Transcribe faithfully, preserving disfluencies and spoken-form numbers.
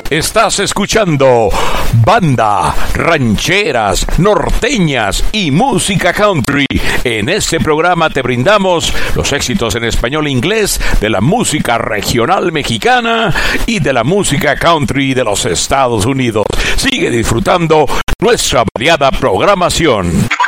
Estás escuchando banda, rancheras, norteñas y música country. En este programa te brindamos los éxitos en español e inglés de la música regional mexicana y de la música country de los Estados Unidos. Sigue disfrutando nuestra variada programación.